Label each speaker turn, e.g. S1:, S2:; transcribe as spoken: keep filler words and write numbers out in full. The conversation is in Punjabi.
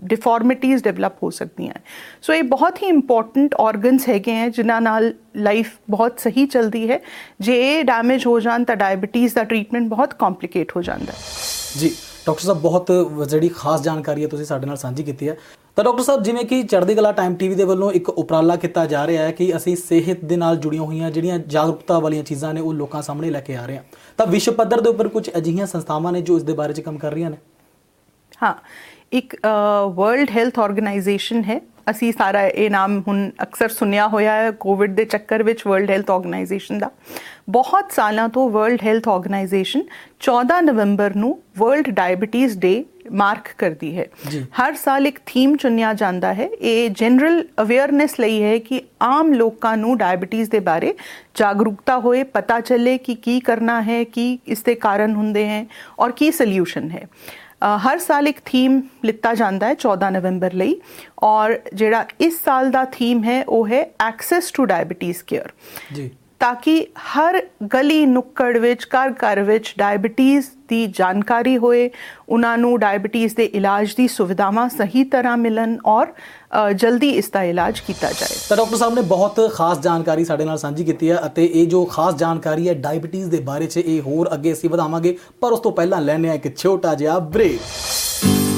S1: ਡਿਫਾਰਮਿਟੀਜ਼ ਡਿਵੈਲਪ ਹੋ ਸਕਦੀਆਂ। ਸੋ ਇਹ ਬਹੁਤ ਹੀ ਇੰਪੋਰਟੈਂਟ ਔਰਗਨਸ ਹੈਗੇ ਹੈ ਜਿਨ੍ਹਾਂ ਨਾਲ ਲਾਈਫ ਬਹੁਤ ਸਹੀ ਚੱਲਦੀ ਹੈ। ਜੇ ਇਹ ਡੈਮੇਜ ਹੋ ਜਾਣ ਤਾਂ ਡਾਇਬਟੀਜ਼ ਦਾ ਟ੍ਰੀਟਮੈਂਟ ਬਹੁਤ ਕੰਪਲੀਕੇਟ ਹੋ ਜਾਂਦਾ
S2: ਜੀ। ਡਾਕਟਰ ਸਾਹਿਬ ਬਹੁਤ ਜਿਹੜੀ ਖਾਸ ਜਾਣਕਾਰੀ ਹੈ ਤੁਸੀਂ ਸਾਡੇ ਨਾਲ ਸਾਂਝੀ ਕੀਤੀ ਹੈ। ਤਾਂ ਡਾਕਟਰ ਸਾਹਿਬ ਜਿਵੇਂ ਕਿ ਚੜ੍ਹਦੀ ਕਲਾ ਟਾਈਮ ਟੀ ਵੀ ਦੇ ਵੱਲੋਂ ਇੱਕ ਉਪਰਾਲਾ ਕੀਤਾ ਜਾ ਰਿਹਾ ਹੈ ਕਿ ਅਸੀਂ ਸਿਹਤ ਦੇ ਨਾਲ ਜੁੜੀਆਂ ਹੋਈਆਂ ਜਿਹੜੀਆਂ ਜਾਗਰੂਕਤਾ ਵਾਲੀਆਂ ਚੀਜ਼ਾਂ ਨੇ ਉਹ ਲੋਕਾਂ ਸਾਹਮਣੇ ਲੈ ਕੇ ਆ ਰਹੇ ਹਾਂ, ਤਾਂ ਵਿਸ਼ਵ ਪੱਧਰ ਦੇ ਉੱਪਰ ਕੁਝ ਅਜਿਹੀਆਂ ਸੰਸਥਾਵਾਂ ਨੇ ਜੋ ਇਸ ਦੇ ਬਾਰੇ 'ਚ ਕੰਮ ਕਰ ਰਹੀਆਂ ਨੇ।
S1: ਹਾਂ, ਇੱਕ ਵਰਲਡ ਹੈਲਥ ਆਰਗੇਨਾਈਜੇਸ਼ਨ ਹੈ, ਅਸੀਂ ਸਾਰਾ ਇਹ ਨਾਮ ਹੁਣ ਅਕਸਰ ਸੁਣਿਆ ਹੋਇਆ ਹੈ ਕੋਵਿਡ ਦੇ ਚੱਕਰ ਵਿੱਚ, ਵਰਲਡ ਹੈਲਥ ਆਰਗੇਨਾਈਜੇਸ਼ਨ ਦਾ। ਬਹੁਤ ਸਾਲਾਂ ਤੋਂ ਵਰਲਡ ਹੈਲਥ ਆਰਗੇਨਾਈਜੇਸ਼ਨ ਚੌਦਾਂ ਨਵੰਬਰ ਨੂੰ ਵਰਲਡ ਡਾਇਬਟੀਜ਼ ਡੇ ਮਾਰਕ ਕਰਦੀ ਹੈ। ਹਰ ਸਾਲ ਇੱਕ ਥੀਮ ਚੁਣਿਆ ਜਾਂਦਾ ਹੈ। ਇਹ ਜਨਰਲ ਅਵੇਅਰਨੈਸ ਲਈ ਹੈ ਕਿ ਆਮ ਲੋਕਾਂ ਨੂੰ ਡਾਇਬਟੀਜ਼ ਦੇ ਬਾਰੇ ਜਾਗਰੂਕਤਾ ਹੋਏ, ਪਤਾ ਚੱਲੇ ਕਿ ਕੀ ਕਰਨਾ ਹੈ, ਕੀ ਇਸ ਦੇ ਕਾਰਨ ਹੁੰਦੇ ਹੈ ਔਰ ਕੀ ਸੋਲਿਊਸ਼ਨ ਹੈ। ਹਰ ਸਾਲ ਇੱਕ ਥੀਮ ਲਿੱਤਾ ਜਾਂਦਾ ਹੈ ਚੌਦਾਂ ਨਵੰਬਰ ਲਈ, ਔਰ ਜਿਹੜਾ ਇਸ ਸਾਲ ਦਾ ਥੀਮ ਹੈ ਉਹ ਹੈ ਐਕਸੈਸ ਟੂ ਡਾਇਬਟੀਜ਼ ਕੇਅਰ,
S2: ਜੀ, ਤਾਂ
S1: ਕਿ ਹਰ ਗਲੀ ਨੁੱਕੜ ਵਿੱਚ, ਘਰ ਘਰ ਵਿੱਚ ਡਾਇਬਟੀਜ਼ ਦੀ ਜਾਣਕਾਰੀ ਹੋਏ, ਉਹਨਾਂ ਨੂੰ ਡਾਇਬਟੀਜ਼ ਦੇ ਇਲਾਜ ਦੀ ਸੁਵਿਧਾਵਾਂ ਸਹੀ ਤਰ੍ਹਾਂ ਮਿਲਣ ਔਰ ਜਲਦੀ ਇਸ ਦਾ ਇਲਾਜ ਕੀਤਾ ਜਾਏ।
S2: ਤਾਂ ਡਾਕਟਰ ਸਾਹਿਬ ਨੇ ਬਹੁਤ ਖਾਸ ਜਾਣਕਾਰੀ ਸਾਡੇ ਨਾਲ ਸਾਂਝੀ ਕੀਤੀ ਹੈ ਅਤੇ ਇਹ ਜੋ ਖਾਸ ਜਾਣਕਾਰੀ ਹੈ ਡਾਇਬਟੀਜ਼ ਦੇ ਬਾਰੇ 'ਚ ਇਹ ਹੋਰ ਅੱਗੇ ਅਸੀਂ ਵਧਾਵਾਂਗੇ, ਪਰ ਉਸ ਤੋਂ ਪਹਿਲਾਂ ਲੈਂਦੇ ਹਾਂ ਇੱਕ ਛੋਟਾ ਜਿਹਾ ਬ੍ਰੇਕ।